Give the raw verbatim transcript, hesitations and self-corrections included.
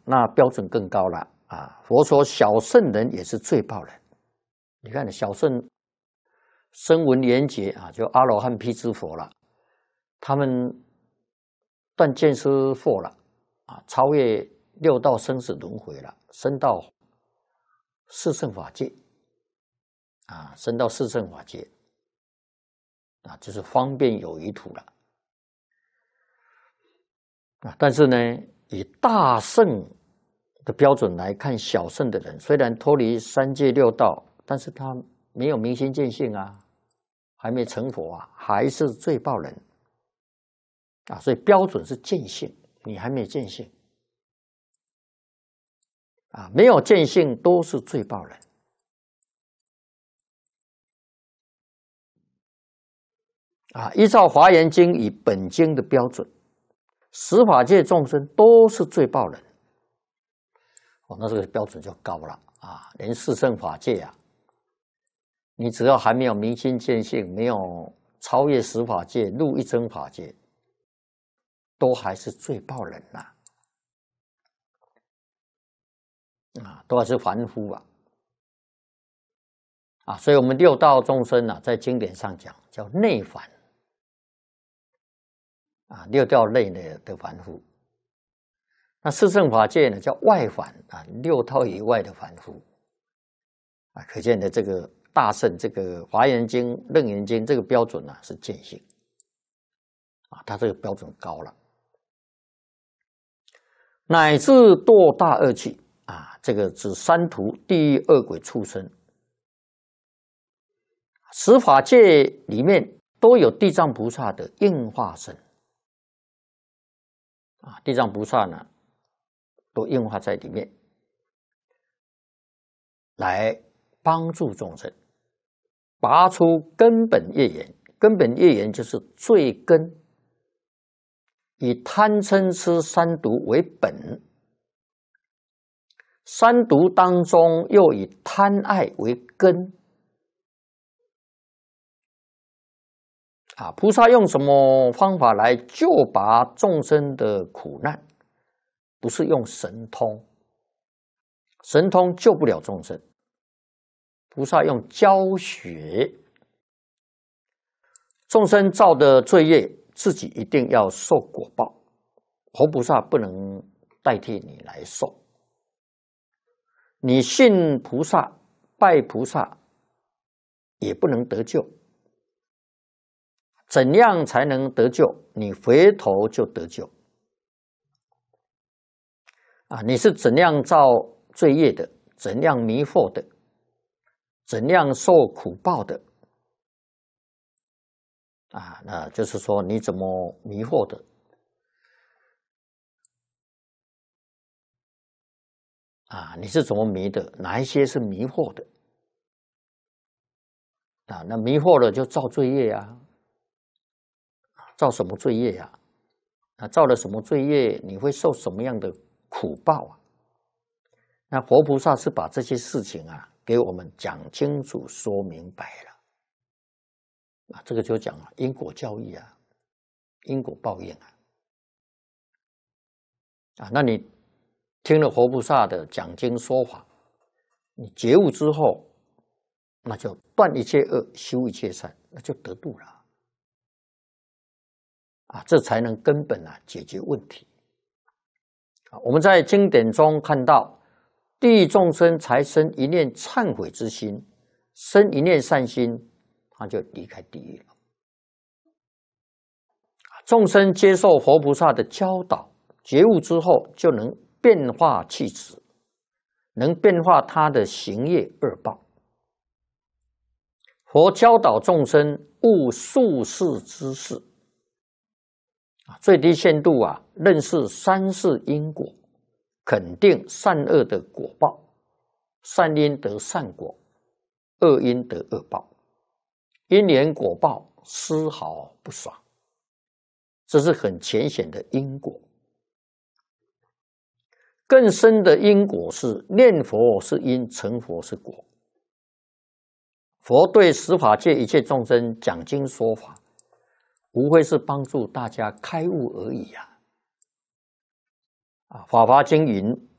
那标准更高了啊！佛说小圣人也是罪报人。你看小圣声闻缘觉啊，就阿罗汉辟支佛了，他们断见思惑了啊，超越六道生死轮回了，升到四圣法界啊，升到四圣法界啊，就是方便有余土了啊。但是呢，以大圣的标准来看，小圣的人虽然脱离三界六道，但是他没有明心见性啊，还没成佛啊，还是罪报人啊。所以标准是见性，你还没见性啊，没有见性都是罪报人啊。依照《华严经》以本经的标准，十法界众生都是罪报人哦，那这个标准就高了啊。连四圣法界啊，你只要还没有明心见性，没有超越十法界入一真法界，都还是罪报人呐、啊，啊，都还是凡夫啊，啊，所以我们六道众生啊，在经典上讲叫内凡，啊，六道内的的凡夫。那四圣法界呢，叫外凡啊，六道以外的凡夫啊，可见的这个大圣这个《华严经》《楞严经》这个标准啊是见性啊，它这个标准高了，乃至堕大恶趣啊，这个指三途地狱恶鬼畜生，十法界里面都有地藏菩萨的应化身啊，地藏菩萨呢都应化在里面，来帮助众生拔出根本业缘。根本业缘就是罪根，以贪嗔痴三毒为本，三毒当中又以贪爱为根啊。菩萨用什么方法来救拔众生的苦难？不是用神通，神通救不了众生。菩萨用教学，众生造的罪业，自己一定要受果报。佛菩萨不能代替你来受。你信菩萨、拜菩萨，也不能得救。怎样才能得救？你回头就得救。啊，你是怎样造罪业的？怎样迷惑的？怎样受苦报的？啊，那就是说你怎么迷惑的？啊，你是怎么迷的？哪一些是迷惑的？啊，那迷惑了就造罪业啊，造什么罪业呀？啊，造了什么罪业，你会受什么样的苦报啊？那佛菩萨是把这些事情啊，给我们讲清楚、说明白了。啊，这个就讲了因果教义啊，因果报应啊。啊，那你听了佛菩萨的讲经说法，你觉悟之后，那就断一切恶，修一切善，那就得度了。啊，这才能根本啊解决问题。啊，我们在经典中看到，地狱众生才生一念忏悔之心，生一念善心，他就离开地狱了。众生接受佛菩萨的教导，觉悟之后，就能变化气质，能变化他的行业恶报。佛教导众生悟术世之事，最低限度啊，认识三世因果，肯定善恶的果报，善因得善果，恶因得恶报，因缘果报丝毫不爽，这是很浅显的因果。更深的因果是念佛是因，成佛是果。佛对十法界一切众生讲经说法，无非是帮助大家开悟而已啊！啊，《法华经》云：“